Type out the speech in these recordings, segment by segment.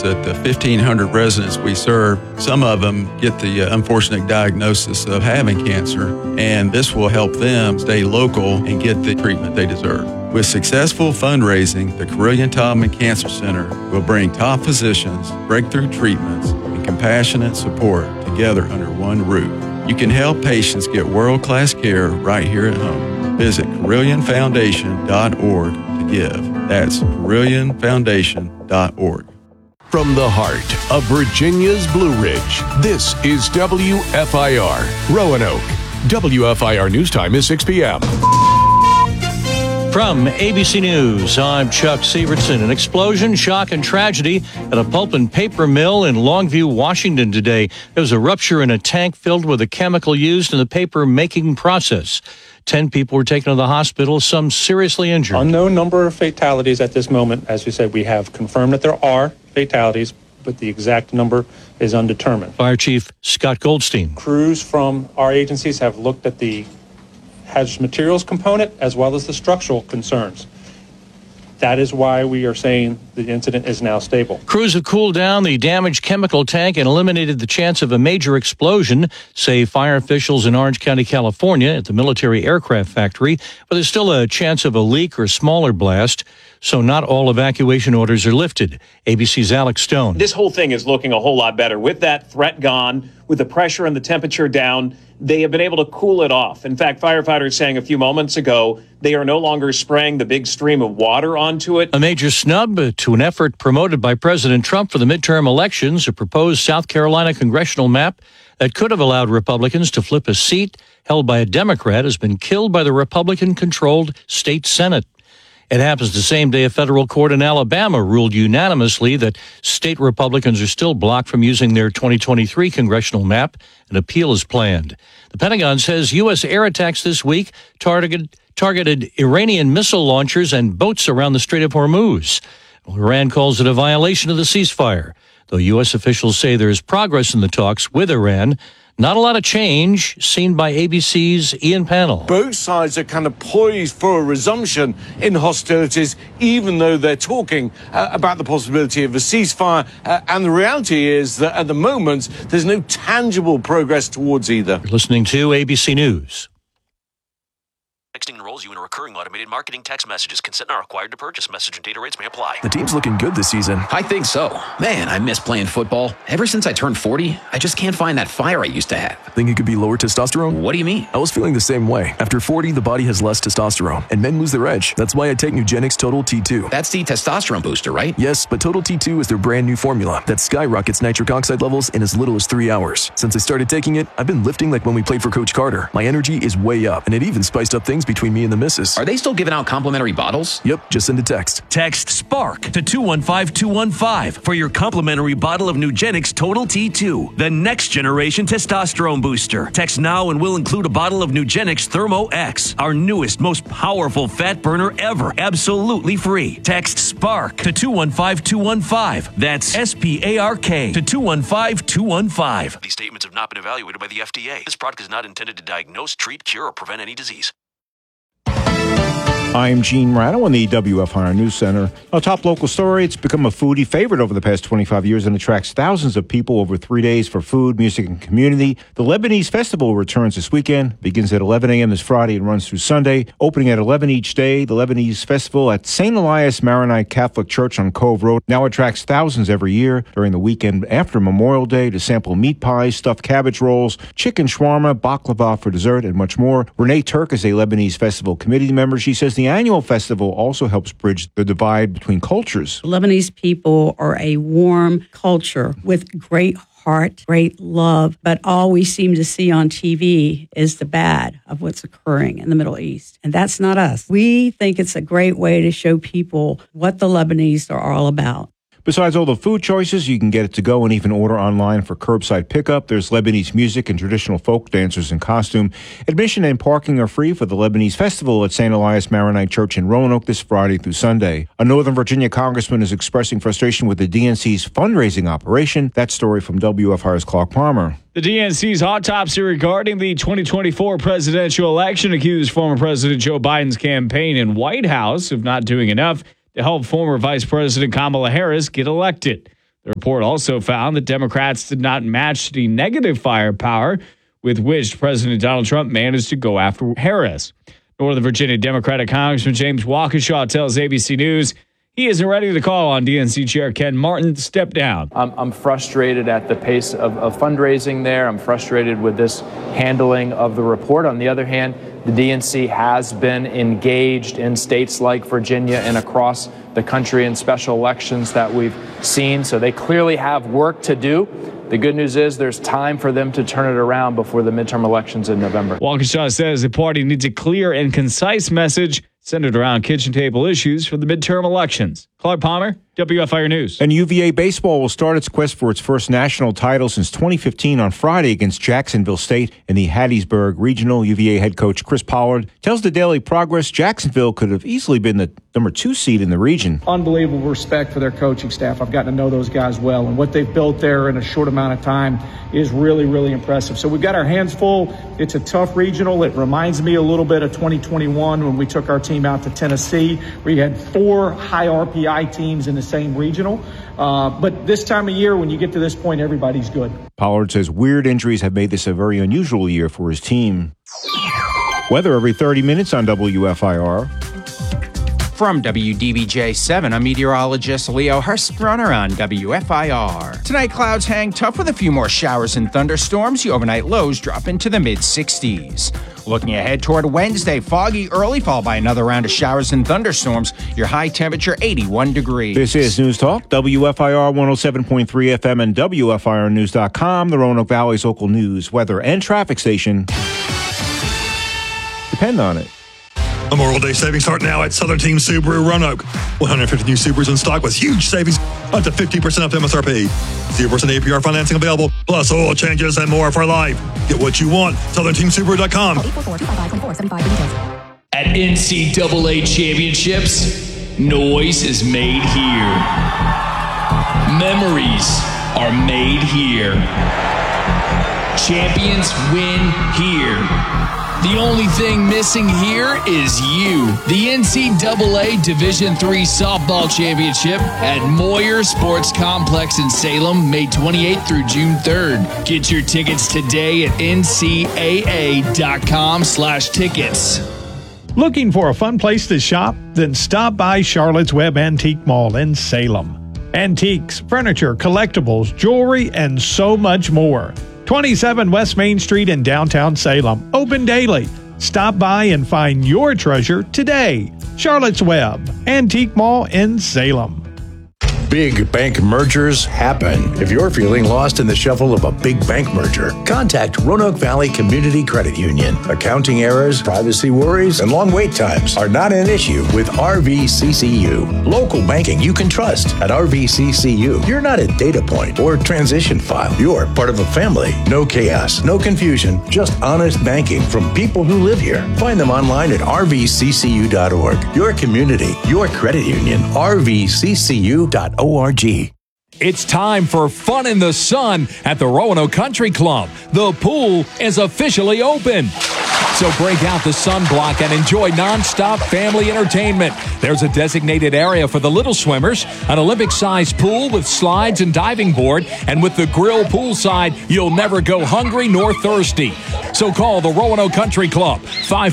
is that the 1,500 residents we serve, some of them get the unfortunate diagnosis of having cancer, and this will help them stay local and get the treatment they deserve. With successful fundraising, the Carilion-Taubman Cancer Center will bring top physicians, breakthrough treatments, and compassionate support together under one roof. You can help patients get world-class care right here at home. Visit CarillionFoundation.org to give. That's CarillionFoundation.org. From the heart of Virginia's Blue Ridge, this is WFIR, Roanoke. WFIR News Time is 6 p.m. From ABC News, I'm Chuck Severson. An explosion, shock, and tragedy at a pulp and paper mill in Longview, Washington today. There was a rupture in a tank filled with a chemical used in the paper making process. 10 people were taken to the hospital, some seriously injured. Unknown number of fatalities at this moment. As we said, we have confirmed that there are fatalities, but the exact number is undetermined. Fire Chief Scott Goldstein. Crews from our agencies have looked at the hazardous materials component as well as the structural concerns. That is why we are saying the incident is now stable. Crews have cooled down the damaged chemical tank and eliminated the chance of a major explosion, say fire officials in Orange County, California, at the military aircraft factory. But there's still a chance of a leak or smaller blast, so not all evacuation orders are lifted. ABC's Alex Stone. This whole thing is looking a whole lot better. With that threat gone, with the pressure and the temperature down, they have been able to cool it off. In fact, firefighters saying a few moments ago, they are no longer spraying the big stream of water onto it. A major snub to an effort promoted by President Trump for the midterm elections, a proposed South Carolina congressional map that could have allowed Republicans to flip a seat held by a Democrat has been killed by the Republican-controlled state Senate. It happens the same day a federal court in Alabama ruled unanimously that state Republicans are still blocked from using their 2023 congressional map. An appeal is planned. The Pentagon says U.S. air attacks this week targeted Iranian missile launchers and boats around the Strait of Hormuz. Iran calls it a violation of the ceasefire, though U.S. officials say there is progress in the talks with Iran. Not a lot of change seen by ABC's Ian Pannell. Both sides are kind of poised for a resumption in hostilities, even though they're talking about the possibility of a ceasefire. And the reality is that at the moment, there's no tangible progress towards either. You're listening to ABC News. Texting enrolls you in a recurring automated marketing text messages. Consent not required to purchase. Message and data rates may apply. The team's looking good this season. I think so. Man, I miss playing football. Ever since I turned 40, I just can't find that fire I used to have. Think it could be lower testosterone? What do you mean? I was feeling the same way. After 40, the body has less testosterone, and men lose their edge. That's why I take Nugenix Total T2. That's the testosterone booster, right? Yes, but Total T2 is their brand new formula that skyrockets nitric oxide levels in as little as 3 hours. Since I started taking it, I've been lifting like when we played for Coach Carter. My energy is way up, and it even spiced up things between me and the missus. Are they still giving out complimentary bottles? Yep, just send a text. Text SPARK to 215-215 for your complimentary bottle of Nugenix Total T2, the next generation testosterone booster. Text now and we'll include a bottle of Nugenix Thermo X, our newest, most powerful fat burner ever, absolutely free. Text SPARK to 215-215. That's SPARK to 215-215. These statements have not been evaluated by the FDA. This product is not intended to diagnose, treat, cure, or prevent any disease. I'm Gene Morano in the WFIR News Center. A top local story, it's become a foodie favorite over the past 25 years and attracts thousands of people over 3 days for food, music, and community. The Lebanese Festival returns this weekend, begins at 11 a.m. this Friday and runs through Sunday. Opening at 11 each day, the Lebanese Festival at St. Elias Maronite Catholic Church on Cove Road now attracts thousands every year during the weekend after Memorial Day to sample meat pies, stuffed cabbage rolls, chicken shawarma, baklava for dessert, and much more. Renee Turk is a Lebanese Festival committee member. She says the annual festival also helps bridge the divide between cultures. Lebanese people are a warm culture with great heart, great love, but all we seem to see on TV is the bad of what's occurring in the Middle East. And that's not us. We think it's a great way to show people what the Lebanese are all about. Besides all the food choices, you can get it to go and even order online for curbside pickup. There's Lebanese music and traditional folk dancers in costume. Admission and parking are free for the Lebanese Festival at St. Elias Maronite Church in Roanoke this Friday through Sunday. A Northern Virginia congressman is expressing frustration with the DNC's fundraising operation. That story from WFIR's Clark Palmer. The DNC's autopsy regarding the 2024 presidential election accused former President Joe Biden's campaign and White House of not doing enough to help former Vice President Kamala Harris get elected. The report also found that Democrats did not match the negative firepower with which President Donald Trump managed to go after Harris. Northern Virginia Democratic Congressman James Waukesha tells ABC News he isn't ready to call on DNC Chair Ken Martin to step down. I'm frustrated at the pace of fundraising there. I'm frustrated with this handling of the report. On the other hand, the DNC has been engaged in states like Virginia and across the country in special elections that we've seen. So they clearly have work to do. The good news is there's time for them to turn it around before the midterm elections in November. Waukesha says the party needs a clear and concise message centered around kitchen table issues for the midterm elections. Clark Palmer, WFIR News. And UVA baseball will start its quest for its first national title since 2015 on Friday against Jacksonville State in the Hattiesburg Regional. UVA head coach Chris Pollard tells the Daily Progress Jacksonville could have easily been the number 2 seed in the region. Unbelievable respect for their coaching staff. I've gotten to know those guys well, and what they've built there in a short amount of time is really, really impressive. So we've got our hands full. It's a tough regional. It reminds me a little bit of 2021 when we took our team out to Tennessee, where you had 4 high RPI teams in the same regional. But this time of year, when you get to this point, everybody's good. Pollard says weird injuries have made this a very unusual year for his team. Weather every 30 minutes on WFIR. From WDBJ7, I'm meteorologist Leo Hurstrunner on WFIR. Tonight, clouds hang tough with a few more showers and thunderstorms. The overnight lows drop into the mid-60s. Looking ahead toward Wednesday, foggy early, followed by another round of showers and thunderstorms. Your high temperature, 81 degrees. This is News Talk, WFIR 107.3 FM and WFIRnews.com, the Roanoke Valley's local news, weather, and traffic station. Depend on it. Memorial Day savings start now at Southern Team Subaru Roanoke. 150 new Subarus in stock with huge savings up to 50% off MSRP. 0% APR financing available, plus oil changes and more for life. Get what you want. SouthernTeamSubaru.com. At NCAA Championships, noise is made here. Memories are made here. Champions win here. The only thing missing here is you. The NCAA Division III Softball Championship at Moyer Sports Complex in Salem, May 28th through June 3rd. Get your tickets today at ncaa.com/tickets. Looking for a fun place to shop? Then stop by Charlotte's Web Antique Mall in Salem. Antiques, furniture, collectibles, jewelry, and so much more. 27 West Main Street in downtown Salem. Open daily. Stop by and find your treasure today. Charlotte's Web, Antique Mall in Salem. Big bank mergers happen. If you're feeling lost in the shuffle of a big bank merger, contact Roanoke Valley Community Credit Union. Accounting errors, privacy worries, and long wait times are not an issue with RVCCU. Local banking you can trust at RVCCU. You're not a data point or transition file. You're part of a family. No chaos, no confusion, just honest banking from people who live here. Find them online at rvccu.org. Your community, your credit union, rvccu.org. It's time for fun in the sun at the Roanoke Country Club. The pool is officially open. So break out the sunblock and enjoy nonstop family entertainment. There's a designated area for the little swimmers, an Olympic-sized pool with slides and diving board, and with the grill poolside, you'll never go hungry nor thirsty. So call the Roanoke Country Club,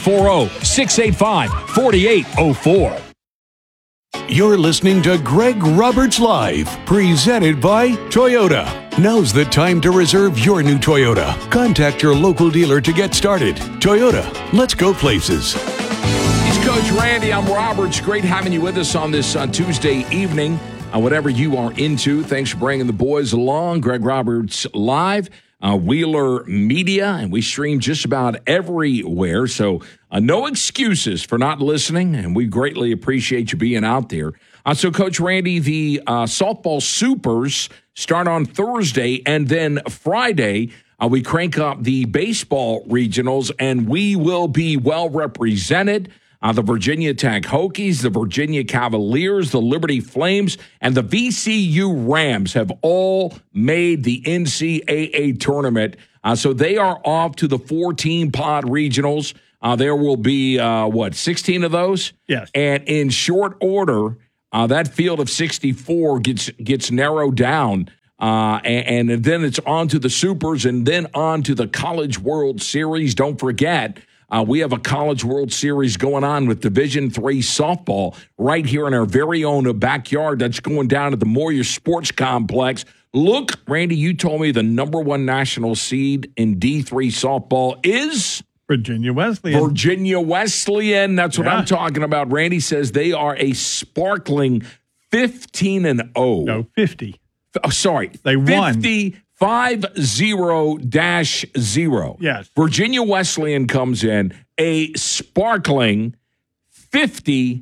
540-685-4804. You're listening to Greg Roberts Live, presented by Toyota. Now's the time to reserve your new Toyota. Contact your local dealer to get started. Toyota, let's go places. He's Coach Randy. I'm Roberts. Great having you with us on this Tuesday evening. Whatever you are into, thanks for bringing the boys along. Greg Roberts Live. Wheeler Media, and we stream just about everywhere, so no excuses for not listening, and we greatly appreciate you being out there. So, Coach Randy, the softball supers start on Thursday, and then Friday, we crank up the baseball regionals, and we will be well represented. The Virginia Tech Hokies, the Virginia Cavaliers, the Liberty Flames, and the VCU Rams have all made the NCAA tournament. So they are off to the 4-team pod regionals. There will be, 16 of those? Yes. And in short order, That field of 64 gets narrowed down, and then it's on to the Supers and then on to the College World Series. Don't forget, we have a College World Series going on with Division III softball right here in our very own backyard. That's going down at the Moyer Sports Complex. Look, Randy, you told me the number one national seed in D3 softball is Virginia Wesleyan. Virginia Wesleyan. That's what I'm talking about. Randy says they are a sparkling 15-0. No, 50. Oh, sorry. They won. 50-0. Yes. Virginia Wesleyan comes in a sparkling 50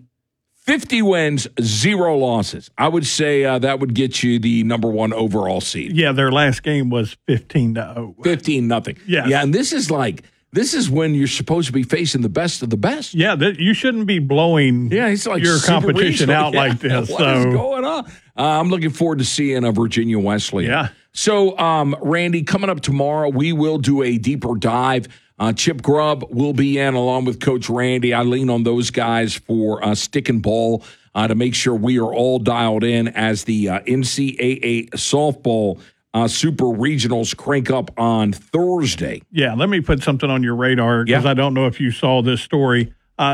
wins, 0 losses. I would say that would get you the number one overall seed. Yeah, their last game was 15-0. 15-0. Yeah. Yeah, and this is when you're supposed to be facing the best of the best. Yeah, you shouldn't be blowing it's like your competition out like this. What is going on? I'm looking forward to seeing Virginia Wesleyan. Yeah. So, Randy, coming up tomorrow, we will do a deeper dive. Chip Grubb will be in along with Coach Randy. I lean on those guys for stick and ball to make sure we are all dialed in as the NCAA softball Super Regionals crank up on Thursday. Yeah, let me put something on your radar because I don't know if you saw this story.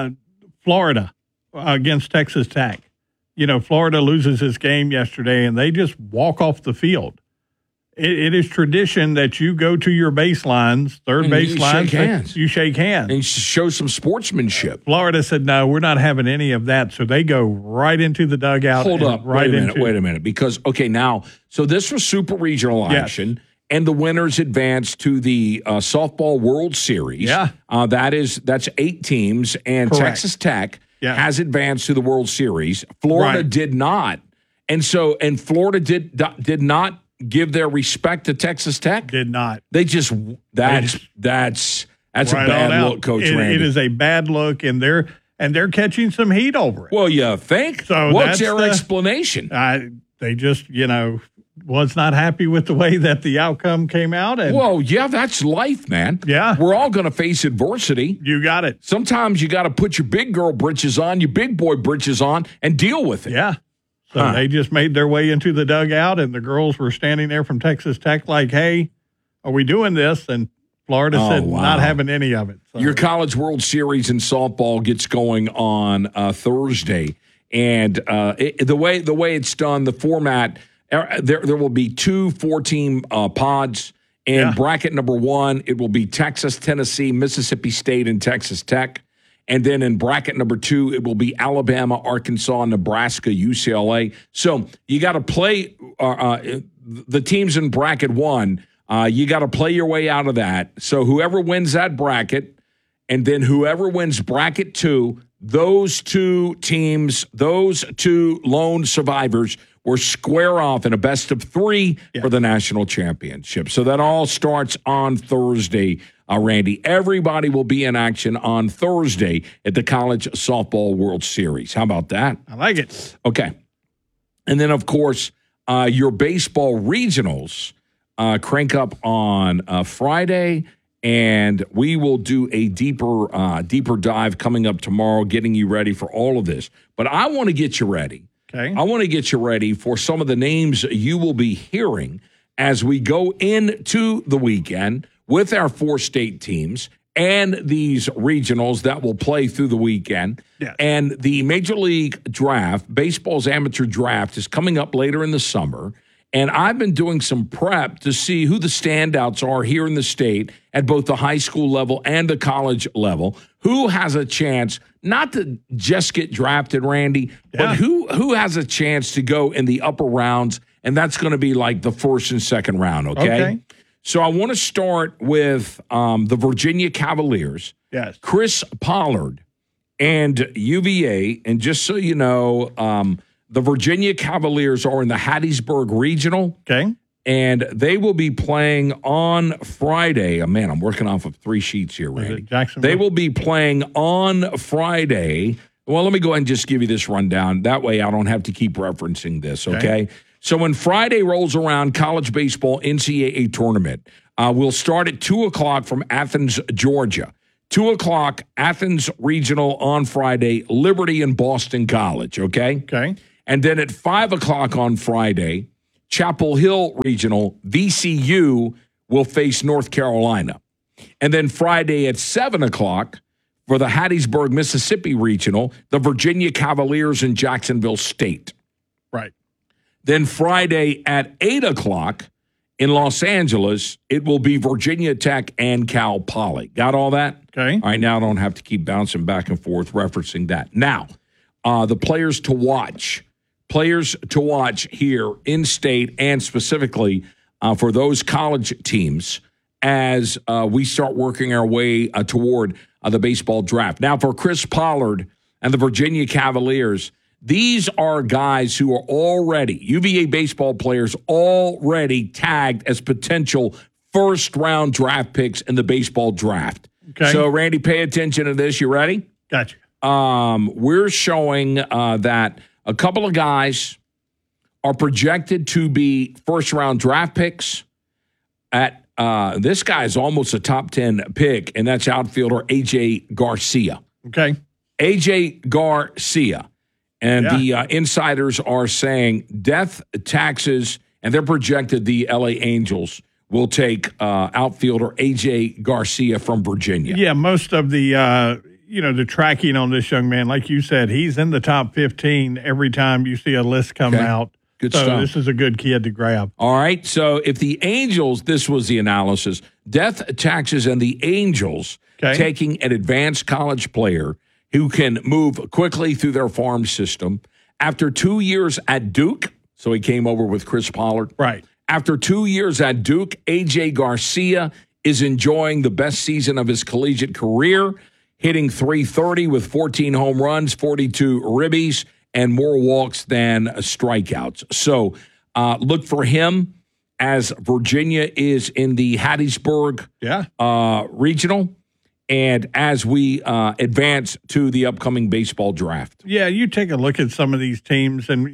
Florida against Texas Tech. You know, Florida loses this game yesterday, and they just walk off the field. It is tradition that you go to your baselines, third baselines. You shake hands. And show some sportsmanship. Florida said, no, we're not having any of that. So they go right into the dugout. Hold up. Wait a minute. Because, so this was Super Regional action, and the winners advanced to the Softball World Series. Yeah. That's 8 teams, and Correct. Texas Tech has advanced to the World Series. Florida did not. And Florida did not give their respect to Texas Tech? Did not. They just that's a bad look, Coach Randy. It is a bad look, and they're catching some heat over it. Well, you think? So what's their explanation? They just was not happy with the way that the outcome came out. And that's life, man. Yeah, we're all going to face adversity. You got it. Sometimes you got to put your big girl britches on, your big boy britches on, and deal with it. Yeah. So they just made their way into the dugout, and the girls were standing there from Texas Tech like, hey, are we doing this? And Florida said not having any of it. So. Your College World Series in softball gets going on Thursday. And the way it's done, the format, there will be 2 4-team pods. And bracket number 1, it will be Texas, Tennessee, Mississippi State, and Texas Tech. And then in bracket number 2, it will be Alabama, Arkansas, Nebraska, UCLA. So you got to play the teams in bracket 1. You got to play your way out of that. So whoever wins that bracket, and then whoever wins bracket 2, those 2 teams, those 2 lone survivors will square off in a best of 3 for the national championship. So that all starts on Thursday. Randy, everybody will be in action on Thursday at the College Softball World Series. How about that? I like it. Okay. And then, of course, your baseball regionals crank up on Friday, and we will do a deeper dive coming up tomorrow, getting you ready for all of this. But I want to get you ready. Okay. I want to get you ready for some of the names you will be hearing as we go into the weekend with our 4 state teams and these regionals that will play through the weekend. Yes. And the Major League Draft, baseball's amateur draft, is coming up later in the summer. And I've been doing some prep to see who the standouts are here in the state at both the high school level and the college level. Who has a chance not to just get drafted, Randy, but who has a chance to go in the upper rounds, and that's going to be like the first and second round, okay? So I want to start with the Virginia Cavaliers. Yes. Chris Pollard and UVA. And just so you know, the Virginia Cavaliers are in the Hattiesburg Regional. Okay. And they will be playing on Friday. Oh, man, I'm working off of 3 sheets here, Randy. They will be playing on Friday. Well, let me go ahead and just give you this rundown. That way I don't have to keep referencing this, okay? So when Friday rolls around, college baseball NCAA tournament will start at 2 o'clock from Athens, Georgia. 2 o'clock, Athens Regional on Friday, Liberty and Boston College, okay? Okay. And then at 5 o'clock on Friday, Chapel Hill Regional, VCU will face North Carolina. And then Friday at 7 o'clock for the Hattiesburg, Mississippi Regional, the Virginia Cavaliers and Jacksonville State. Right. Then Friday at 8 o'clock in Los Angeles, it will be Virginia Tech and Cal Poly. Got all that? Okay. All right, now I don't have to keep bouncing back and forth referencing that. Now, the players to watch. Players to watch here in state and specifically for those college teams as we start working our way toward the baseball draft. Now, for Chris Pollard and the Virginia Cavaliers, these are guys who are already, UVA baseball players, already tagged as potential first-round draft picks in the baseball draft. Okay. So, Randy, pay attention to this. You ready? Gotcha. We're showing that a couple of guys are projected to be first-round draft picks. At this guy is almost a top 10 pick, and that's outfielder A.J. Garcia. Okay. A.J. Garcia. And the insiders are saying death taxes, and they're projected the L.A. Angels will take outfielder A.J. Garcia from Virginia. Yeah, most of the the tracking on this young man, like you said, he's in the top 15 every time you see a list come out. Good so stuff. This is a good kid to grab. All right. So if the Angels, this was the analysis, death taxes and the Angels taking an advanced college player who can move quickly through their farm system. After 2 years at Duke, so he came over with Chris Pollard. Right. After 2 years at Duke, A.J. Garcia is enjoying the best season of his collegiate career, hitting .330 with 14 home runs, 42 ribbies, and more walks than strikeouts. So look for him as Virginia is in the Hattiesburg regional. And as we advance to the upcoming baseball draft. Yeah, you take a look at some of these teams, and,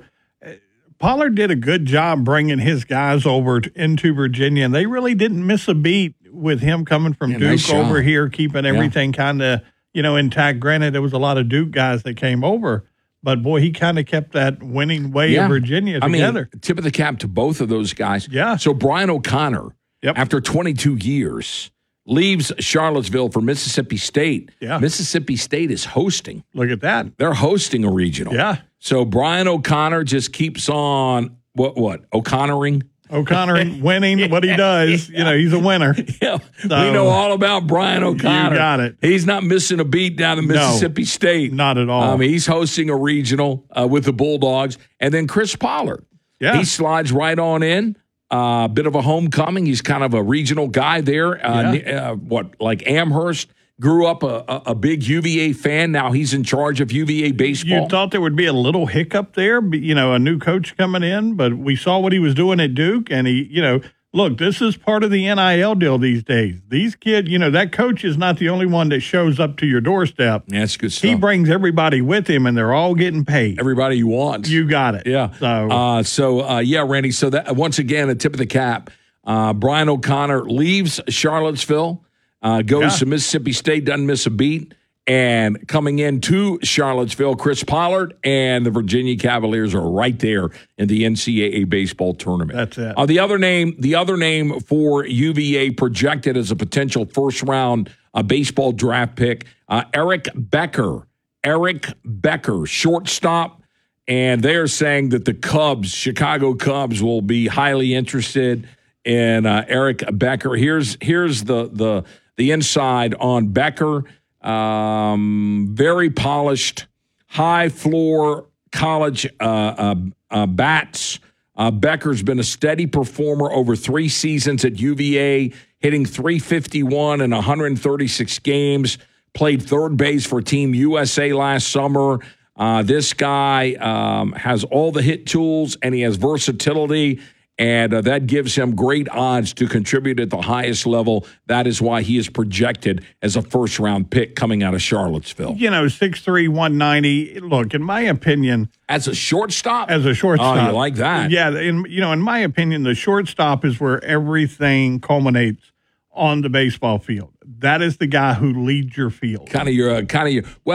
Pollard did a good job bringing his guys over into Virginia, and they really didn't miss a beat with him coming from Duke over here, keeping everything kind of, intact. Granted, there was a lot of Duke guys that came over, but, boy, he kind of kept that winning way of Virginia together. I mean, tip of the cap to both of those guys. Yeah. So Brian O'Connor, after 22 years, leaves Charlottesville for Mississippi State. Yeah. Mississippi State is hosting. Look at that. They're hosting a regional. Yeah. So Brian O'Connor just keeps on, O'Connoring? O'Connor winning what he does. He's a winner. Yeah. We know all about Brian O'Connor. You got it. He's not missing a beat down in Mississippi State. Not at all. He's hosting a regional with the Bulldogs. And then Chris Pollard. Yeah. He slides right on in. Bit of a homecoming. He's kind of a regional guy there. Like Amherst. Grew up a big UVA fan. Now he's in charge of UVA baseball. You thought there would be a little hiccup there, but, a new coach coming in, but we saw what he was doing at Duke, and he, look, this is part of the NIL deal these days. These kids, that coach is not the only one that shows up to your doorstep. Yeah, that's good stuff. He brings everybody with him, and they're all getting paid. Everybody you want. You got it. Yeah. Randy, so that once again, a tip of the cap. Brian O'Connor leaves Charlottesville. Goes to Mississippi State, doesn't miss a beat. And coming into Charlottesville, Chris Pollard and the Virginia Cavaliers are right there in the NCAA baseball tournament. That's it. The other name for UVA projected as a potential first-round baseball draft pick, Eric Becker. Eric Becker, shortstop. And they're saying that the Chicago Cubs, will be highly interested in Eric Becker. Here's the inside on Becker. Very polished, high floor college bats. Becker's been a steady performer over 3 seasons at UVA, hitting .351 in 136 games. Played third base for Team USA last summer. This guy has all the hit tools, and he has versatility. And that gives him great odds to contribute at the highest level. That is why he is projected as a first-round pick coming out of Charlottesville. 6'3", 190. Look, in my opinion, as a shortstop. Oh, you like that? Yeah, in my opinion, the shortstop is where everything culminates on the baseball field. That is the guy who leads your field. Well,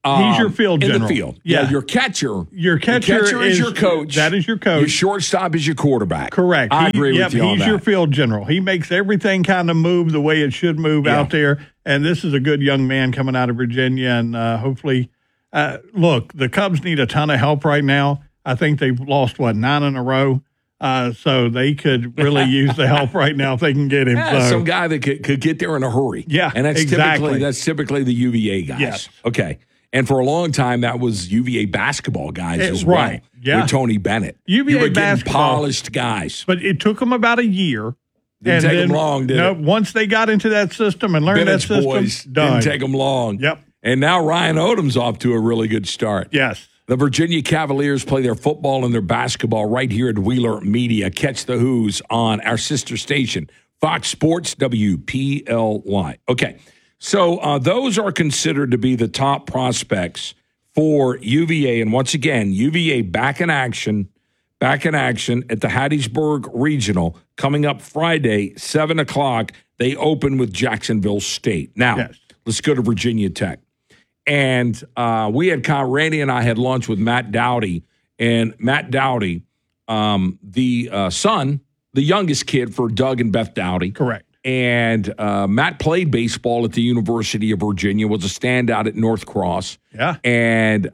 He's your field in general. the field. Yeah. Your catcher. Your catcher is your coach. That is your coach. Your shortstop is your quarterback. Correct. I agree with you on He's that. your field general. He makes everything kind of move the way it should move out there. And this is a good young man coming out of Virginia. And hopefully, look, the Cubs need a ton of help right now. I think they've lost, 9 in a row? So they could really use the help right now if they can get him. Yeah, some guy that could get there in a hurry. Yeah, and that's exactly. typically the UVA guys. Yes. Okay. And for a long time, that was UVA basketball guys as well. Right. Yeah. With Tony Bennett. UVA you were getting basketball. polished guys. But it took them about a year. Didn't take them long, did it? Once they got into that system and learned Bennett's that system, boys done. didn't take them long. Yep. And now Ryan Odom's off to a really good start. Yes. The Virginia Cavaliers play their football and their basketball right here at Wheeler Media. Catch the Who's on our sister station, Fox Sports WPLY. Okay, so those are considered to be the top prospects for UVA. And once again, UVA back in action at the Hattiesburg Regional coming up Friday, 7 o'clock. They open with Jacksonville State. Now, let's go to Virginia Tech. And Randy and I had lunch with Matt Dowdy. And Matt Dowdy, the son, the youngest kid for Doug and Beth Dowdy. Correct. And Matt played baseball at the University of Virginia, was a standout at North Cross. Yeah. And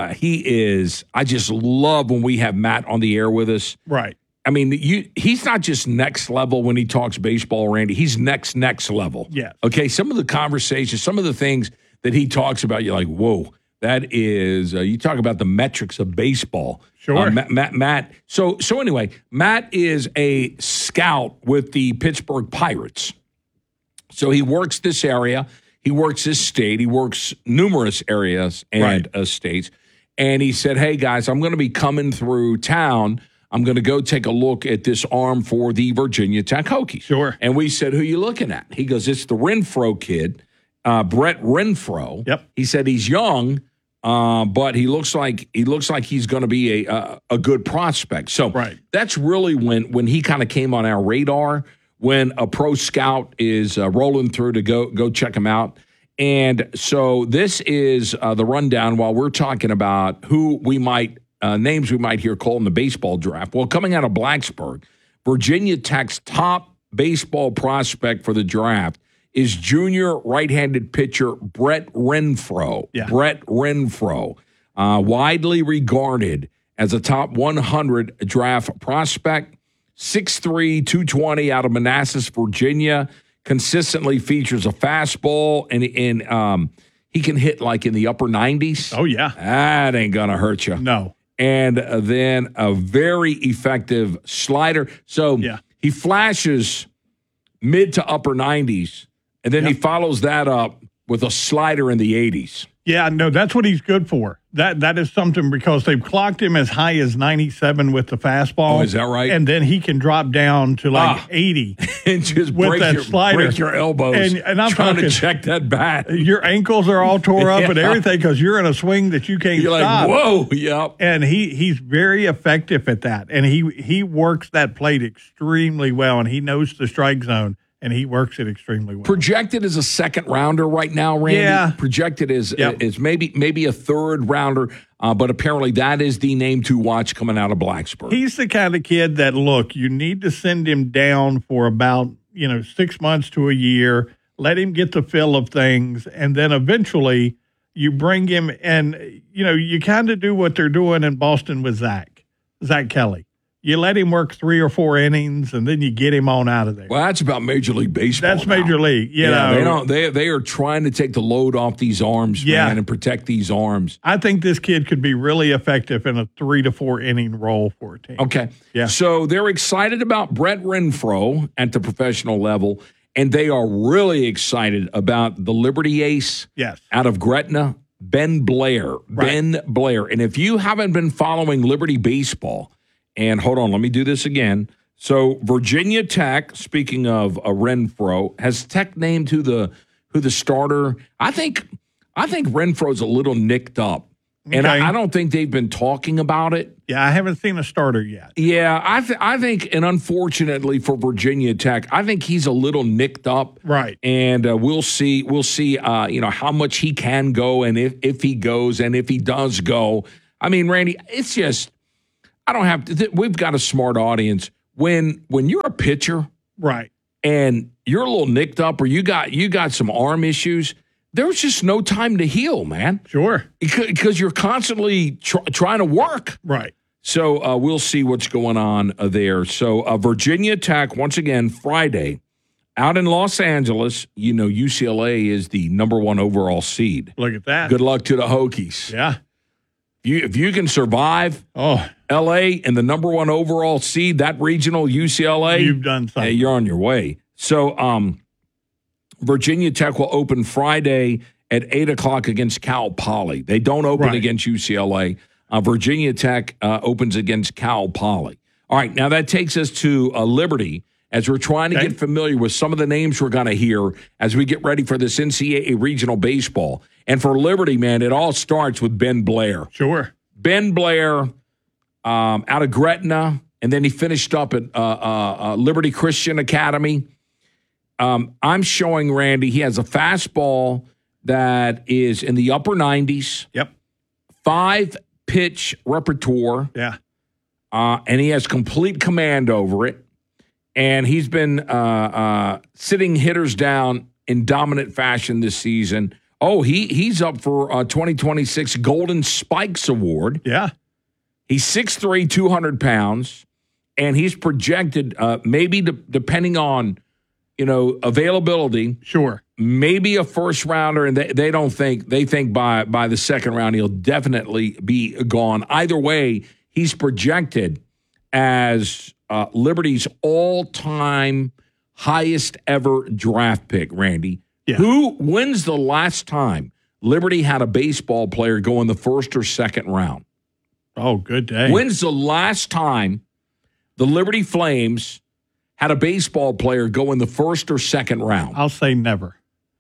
I just love when we have Matt on the air with us. Right. I mean, he's not just next level when he talks baseball, Randy. He's next level. Yeah. Okay, some of the conversations, some of the things that he talks about, you're like, whoa, that is, you talk about the metrics of baseball. Sure. Matt. So anyway, Matt is a scout with the Pittsburgh Pirates. So he works this area. He works this state. He works numerous areas and states. And he said, hey, guys, I'm going to be coming through town. I'm going to go take a look at this arm for the Virginia Tech Hokies. Sure. And we said, who are you looking at? He goes, it's the Renfro kid, Brett Renfro. Yep. He said he's young, but he looks like he's going to be a good prospect. So that's really when he kind of came on our radar, when a pro scout is rolling through to go check him out. And so this is the rundown while we're talking about who we might names we might hear called in the baseball draft. Well, coming out of Blacksburg, Virginia Tech's top baseball prospect for the draft is junior right-handed pitcher Brett Renfro. Yeah. Brett Renfro, widely regarded as a top 100 draft prospect, 6'3", 220 out of Manassas, Virginia, consistently features a fastball, and he can hit like in the upper 90s. Oh, yeah. That ain't going to hurt you. No. And then a very effective slider. So he flashes mid to upper 90s, and then he follows that up with a slider in the 80s. Yeah, no, that's what he's good for. That is something because they've clocked him as high as 97 with the fastball. Oh, is that right? And then he can drop down to like 80 and just with that slider. Break your elbows. And I'm trying talking, to check that bat. Your ankles are all tore up and everything because you're in a swing that you can't You're stop. like, whoa, yep. And he's very effective at that. And he works that plate extremely well, and he knows the strike zone. And he works it extremely well. Projected as a second rounder right now, Randy. Yeah. Projected as maybe a third rounder, but apparently that is the name to watch coming out of Blacksburg. He's the kind of kid that, look, you need to send him down for about 6 months to a year, let him get the feel of things, and then eventually you bring him and, you kind of do what they're doing in Boston with Zach Kelly. You let him work 3 or 4 innings, and then you get him on out of there. Well, that's about Major League Baseball. That's Major League. You know. They are trying to take the load off these arms, man, and protect these arms. I think this kid could be really effective in a 3 to 4 inning role for a team. Okay. Yeah. So they're excited about Brett Renfro at the professional level, and they are really excited about the Liberty ace out of Gretna, Ben Blair. Right. Ben Blair. And if you haven't been following Liberty baseball, and hold on, let me do this again. So Virginia Tech, speaking of Renfro, has Tech named who the starter? I think Renfro's a little nicked up And Okay. I don't think they've been talking about it. Yeah, I haven't seen a starter yet. Yeah, I think, and unfortunately for Virginia Tech, I think he's a little nicked up. Right. And we'll see. How much he can go, and if he goes, and if he does go. I mean, Randy, it's just I don't have to. We've got a smart audience. When you're a pitcher, right, and you're a little nicked up, or you got some arm issues. There's just no time to heal, man. Sure. Because you're constantly trying to work. Right. So we'll see what's going on there. So Virginia Tech, once again, Friday, out in Los Angeles. You know, UCLA is the number 1 overall seed. Look at that. Good luck to the Hokies. Yeah. If you can survive L.A. and the number 1 overall seed, that regional UCLA. You've done something. You're on your way. So Virginia Tech will open Friday at 8 o'clock against Cal Poly. They don't open against UCLA. Virginia Tech opens against Cal Poly. All right, now that takes us to Liberty as we're trying to get familiar with some of the names we're going to hear as we get ready for this NCAA regional baseball. And for Liberty, man, it all starts with Ben Blair. Sure. Ben Blair out of Gretna, and then he finished up at Liberty Christian Academy. I'm showing Randy, he has a fastball that is in the upper 90s. Yep. 5-pitch repertoire. Yeah. And he has complete command over it. And he's been sitting hitters down in dominant fashion this season. Oh, he's up for 2026 Golden Spikes Award. Yeah. He's 6'3", 200 pounds. And he's projected, maybe depending on, availability. Sure. Maybe a first rounder, and they think by the second round he'll definitely be gone. Either way, he's projected as Liberty's all-time highest ever draft pick, Randy. Yeah. When's the last time Liberty had a baseball player go in the first or second round? Oh, good day. When's the last time the Liberty Flames had a baseball player go in the first or second round? I'll say never.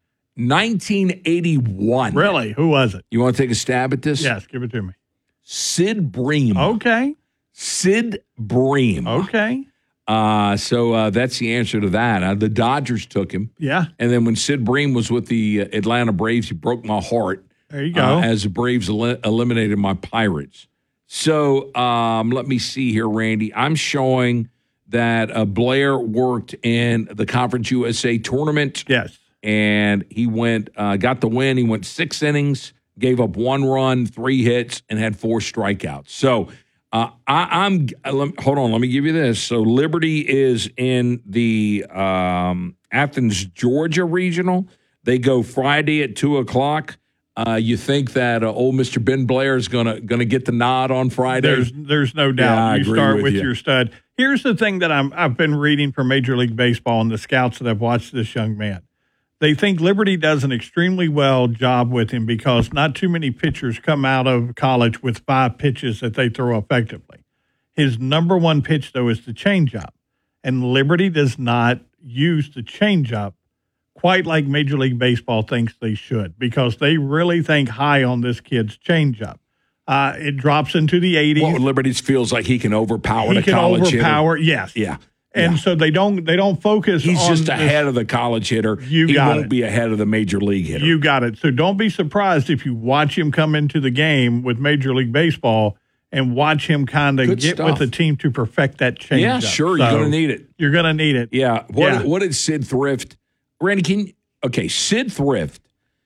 1981. Really? Who was it? You want to take a stab at this? Yes, give it to me. Sid Bream. Okay. Sid Bream. Okay. So that's the answer to that. The Dodgers took him. Yeah. And then when Sid Bream was with the Atlanta Braves, he broke my heart. There you go. As the Braves eliminated my Pirates. So let me see here, Randy. I'm showing that Blair worked in the Conference USA tournament. Yes. And he got the win. He went 6 innings, gave up 1 run, 3 hits, and had 4 strikeouts. So hold on, let me give you this. So Liberty is in the Athens, Georgia regional. They go Friday at 2 o'clock. You think that old Mr. Ben Blair is gonna get the nod on Friday? There's no doubt. Yeah, I you agree start with you. your stud. Here's the thing that I've been reading from Major League Baseball and the scouts that have watched this young man. They think Liberty does an extremely well job with him because not too many pitchers come out of college with 5 pitches that they throw effectively. His number 1 pitch, though, is the changeup. And Liberty does not use the changeup quite like Major League Baseball thinks they should because they really think high on this kid's changeup. It drops into the 80s. Well, Liberty feels like he can overpower He the can college overpower, hitter. yes. Yeah. And so they don't focus He's on just ahead of the college hitter. He won't be ahead of the major league hitter. You got it. So don't be surprised if you watch him come into the game with Major League Baseball and watch him kind of get stuff. with the team to perfect that change. Yeah, sure. You're going to need it. You're going to need it. Yeah. What did Sid Thrift? Randy, Sid Thrift,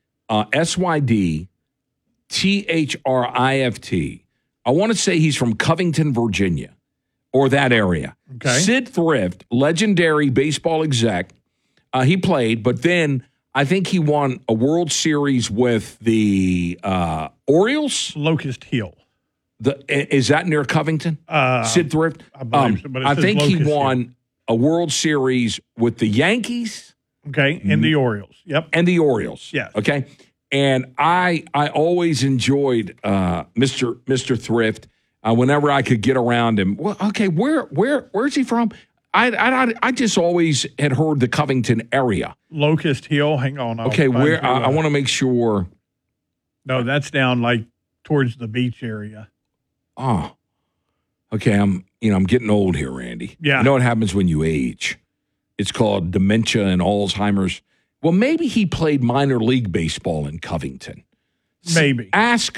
SYDTHRIFT. I want to say he's from Covington, Virginia, or that area. Okay. Sid Thrift, legendary baseball exec. He played, but then I think he won a World Series with the Orioles. Locust Hill. Is that near Covington? Sid Thrift? I believe so, but it I says think he Locust won a World Series with the Yankees. Okay, and the Orioles. Yep. And the Orioles. Yes. Okay. And I always enjoyed Mr. Thrift whenever I could get around him. Well, okay, where's he from? I just always had heard the Covington area. Locust Hill. Hang on. Okay, I want to make sure. No, that's down like towards the beach area. Oh, okay. I'm getting old here, Randy. Yeah. You know what happens when you age? It's called dementia and Alzheimer's. Well, maybe he played minor league baseball in Covington. Maybe. Ask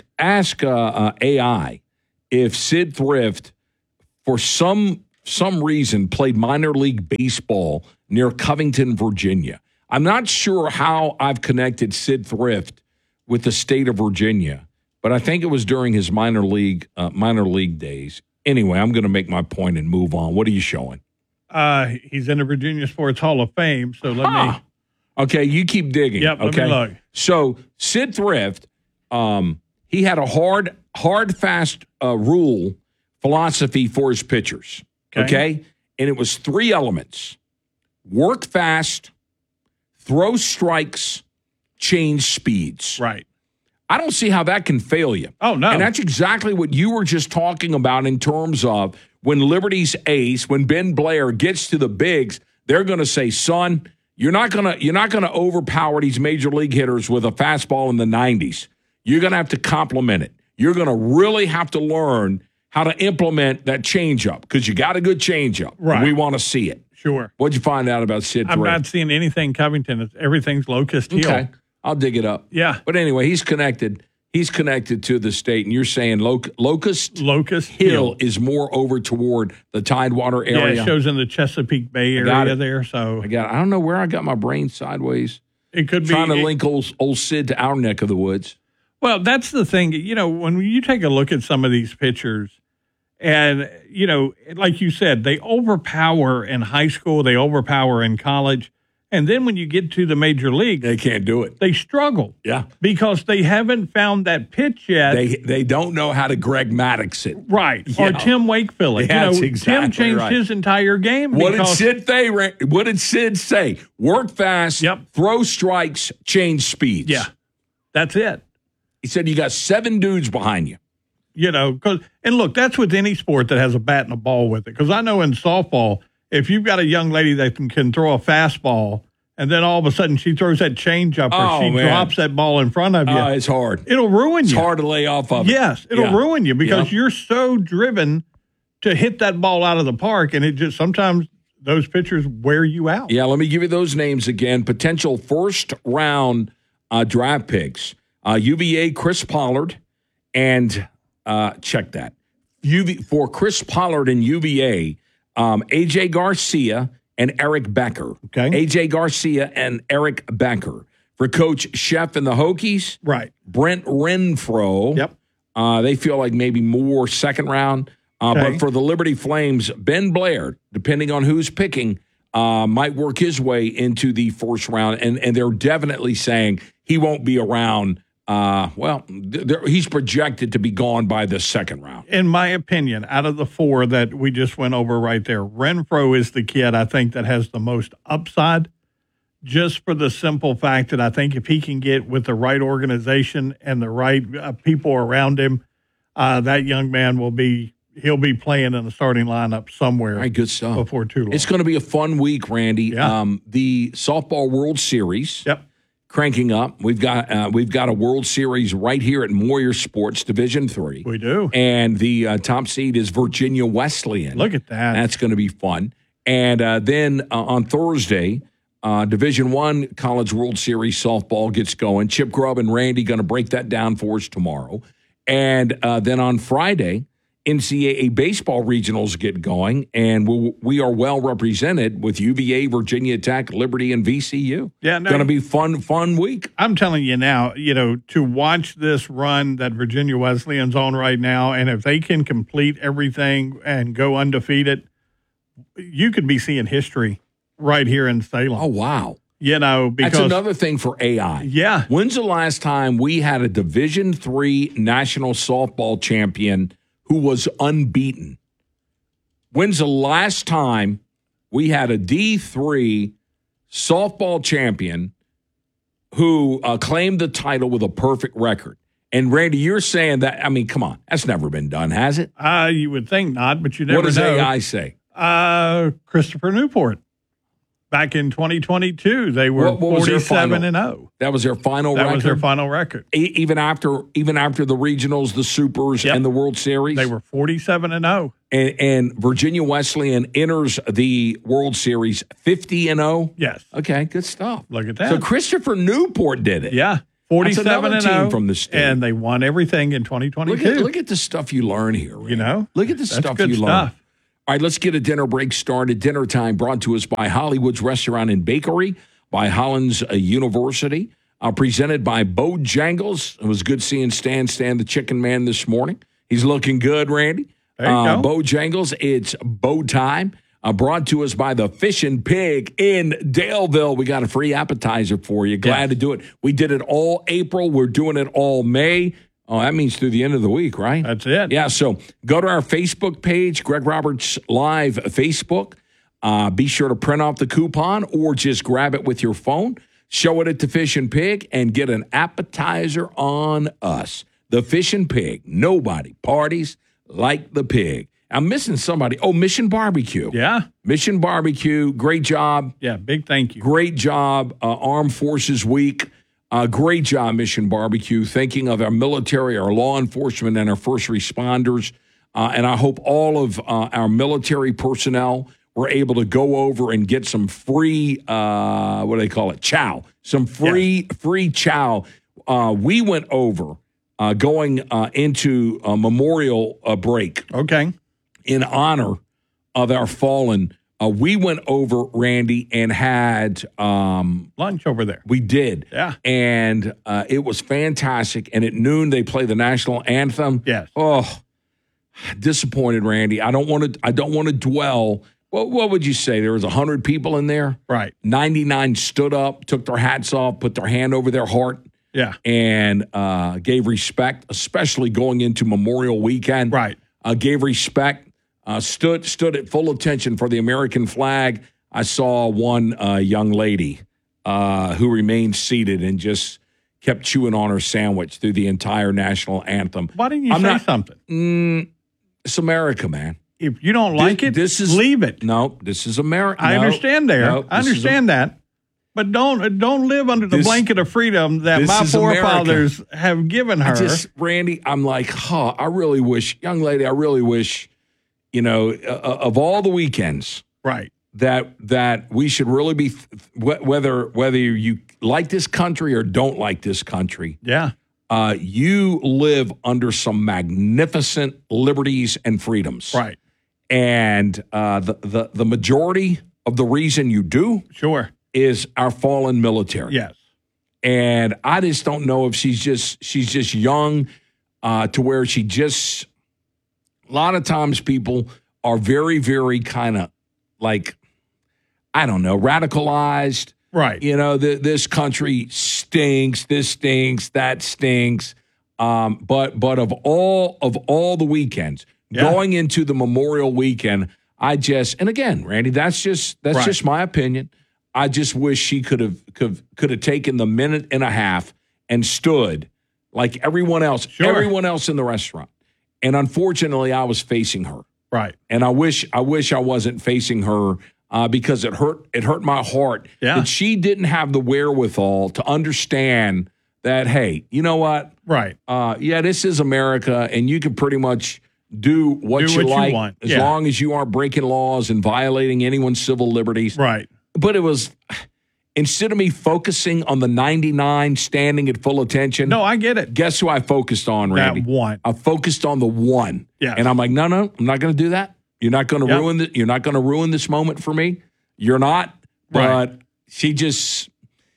AI if Sid Thrift, for some reason, played minor league baseball near Covington, Virginia. I'm not sure how I've connected Sid Thrift with the state of Virginia, but I think it was during his minor league days. Anyway, I'm going to make my point and move on. What are you showing? He's in the Virginia Sports Hall of Fame, so let me. Okay, you keep digging. Yep, okay. let me look. So Sid Thrift, he had a hard, fast rule philosophy for his pitchers. Okay? And it was 3 elements: work fast, throw strikes, change speeds. Right. I don't see how that can fail you. Oh, no. And that's exactly what you were just talking about in terms of when Liberty's ace, when Ben Blair gets to the bigs, they're going to say, son, you're not gonna overpower these major league hitters with a fastball in the 90s. You're going to have to complement it. You're going to really have to learn how to implement that changeup because you got a good changeup. Right. We want to see it. Sure. What'd you find out about Sid I'm Thrift? not seeing anything Covington. Everything's Locust Hill. Okay. I'll dig it up. Yeah. But anyway, he's connected. He's connected to the state, and you're saying Locust Hill is more over toward the Tidewater area. Yeah, it shows in the Chesapeake Bay area there. So I don't know where I got my brain sideways. It could be trying to link old Sid to our neck of the woods. Well, that's the thing. When you take a look at some of these pitchers, and like you said, they overpower in high school, they overpower in college. And then when you get to the major league, they can't do it. They struggle. Yeah. Because they haven't found that pitch yet. They don't know how to Greg Maddux it. Right. Yeah. Or Tim Wakefield. Yeah, that's exactly Tim changed right. his entire game. What did Sid say? Work fast, throw strikes, change speeds. Yeah. That's it. He said you got 7 dudes behind you. And look, that's with any sport that has a bat and a ball with it. Because I know in softball, if you've got a young lady that can throw a fastball, and then all of a sudden she throws that changeup or she drops that ball in front of you. It's hard. It'll ruin you. It's hard to lay off of it. Yes, it'll ruin you because you're so driven to hit that ball out of the park, and it just sometimes those pitchers wear you out. Yeah, let me give you those names again. Potential first-round draft picks. UVA Chris Pollard, and check that. For Chris Pollard and UVA, A.J. Garcia and Eric Becker. Okay. A.J. Garcia and Eric Becker. For Coach Sheff and the Hokies, right. Brent Renfroe. Yep. They feel like maybe more second round. But for the Liberty Flames, Ben Blair, depending on who's picking, might work his way into the first round. And they're definitely saying he won't be around. He's projected to be gone by the second round. In my opinion, out of the 4 that we just went over right there, Renfroe is the kid I think that has the most upside, just for the simple fact that I think if he can get with the right organization and the right people around him, that young man he'll be playing in the starting lineup somewhere. All right, good stuff. Before too long. It's going to be a fun week, Randy. Yeah. The Softball World Series. Yep. Cranking up. We've got a World Series right here at Moyer Sports Division III. We do. And the top seed is Virginia Wesleyan. Look at that. That's going to be fun. And then on Thursday, Division I College World Series softball gets going. Chip Grubb and Randy going to break that down for us tomorrow. And then on Friday, NCAA baseball regionals get going, and we are well represented with UVA, Virginia Tech, Liberty, and VCU. Yeah, going to be fun week. I'm telling you now, to watch this run that Virginia Wesleyan's on right now, and if they can complete everything and go undefeated, you could be seeing history right here in Salem. Oh, wow. Because that's another thing for AI. Yeah. When's the last time we had a Division III national softball champion who was unbeaten? When's the last time we had a D3 softball champion who claimed the title with a perfect record? And Randy, you're saying that, come on, that's never been done, has it? You would think not, but you never know. What does AI say? Christopher Newport. Back in 2022, they were What was their 47-0. That was their final record? That was their final record. Even after the regionals, the Supers, and the World Series? They were 47-0. And Virginia Wesleyan enters the World Series 50-0? Yes. Okay, good stuff. Look at that. So Christopher Newport did it. Yeah. That's another 47-0 team from the state. And they won everything in 2022. Look at the stuff you learn here. Ray. You know? Look at the That's stuff good you learn. stuff. All right, let's get a dinner break started. Dinner time brought to us by Hollywood's Restaurant and Bakery, by Hollins University, presented by Bojangles. It was good seeing Stan the Chicken Man this morning. He's looking good, Randy. There you go. Bojangles, it's bow time. Brought to us by the Fish and Pig in Daleville. We got a free appetizer for you. Glad to do it. We did it all April. We're doing it all May. Oh, that means through the end of the week, right? That's it. Yeah, so go to our Facebook page, Greg Roberts Live Facebook. Be sure to print off the coupon or just grab it with your phone. Show it at the Fish and Pig and get an appetizer on us. The Fish and Pig. Nobody parties like the pig. I'm missing somebody. Oh, Mission Barbecue. Yeah. Mission Barbecue. Great job. Yeah, big thank you. Great job. Armed Forces Week. Great job, Mission Barbecue. Thinking of our military, our law enforcement, and our first responders. And I hope all of our military personnel were able to go over and get some free, what do they call it? Chow. Some free chow. We went over going into a memorial break. Okay. In honor of our fallen, we went over, Randy, and had lunch over there. We did. Yeah. And it was fantastic. And at noon, they play the national anthem. Yes. Oh, disappointed, Randy. I don't want to dwell. What would you say? There was 100 people in there. Right. 99 stood up, took their hats off, put their hand over their heart. Yeah. And gave respect, especially going into Memorial Weekend. Right. Gave respect. Stood at full attention for the American flag. I saw one young lady who remained seated and just kept chewing on her sandwich through the entire national anthem. Why didn't you say something? It's America, man. If you don't like it, leave it. No, this is America. I understand I understand that. But don't live under the blanket of freedom that my forefathers have given her. Randy, I'm like, I really wish, young lady, of all the weekends, right, that we should really be, whether you like this country or don't like this country. Yeah. You live under some magnificent liberties and freedoms. Right. And the majority of the reason you do is our fallen military. Yes. And I just don't know if she's just young to where she just, a lot of times people are very, very kind of like, I don't know, radicalized. Right. This country stinks, this stinks, that stinks. But of all the weekends, going into the Memorial Weekend, and again, Randy, that's just my opinion. I just wish she could have taken the minute and a half and stood like everyone else in the restaurant. And unfortunately, I was facing her. Right. And I wish I wasn't facing her because it hurt my heart that she didn't have the wherewithal to understand that, hey, you know what? Right. This is America, and you can pretty much do what you like want. as long as you aren't breaking laws and violating anyone's civil liberties. Right. But it was, instead of me focusing on the 99 standing at full attention. No, I get it. Guess who I focused on, Randy? That one. I focused on the one. Yeah. And I'm like, no, I'm not going to do that. You're not going to ruin You're not going to ruin this moment for me. You're not. Right. But she just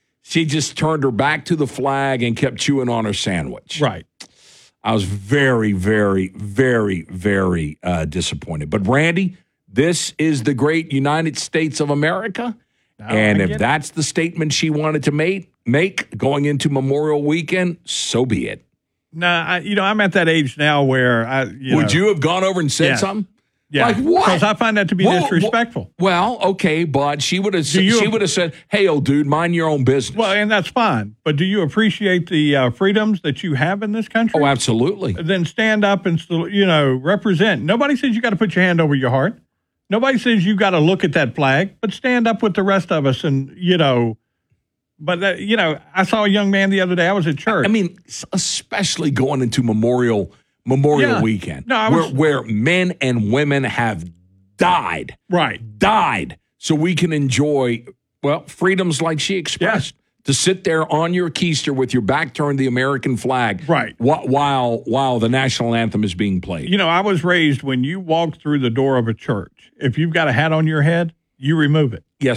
turned her back to the flag and kept chewing on her sandwich. Right. I was very, very, very, very disappointed. But Randy, this is the great United States of America. And if that's the statement she wanted to make going into Memorial Weekend, so be it. Nah, I'm at that age now where would you have gone over and said something? Yeah. Like what? Because I find that to be disrespectful. Well, okay, but she would have said, "Hey, old dude, mind your own business." Well, and that's fine. But do you appreciate the freedoms that you have in this country? Oh, absolutely. Then stand up and represent. Nobody says you got to put your hand over your heart. Nobody says you got to look at that flag, but stand up with the rest of us and, But, I saw a young man the other day. I was at church. I mean, especially going into Memorial Weekend, where men and women have died. Right. Died. So we can enjoy, freedoms like she expressed. To sit there on your keister with your back turned to the American flag. Right. While the national anthem is being played. I was raised when you walk through the door of a church, if you've got a hat on your head, you remove it. Yes,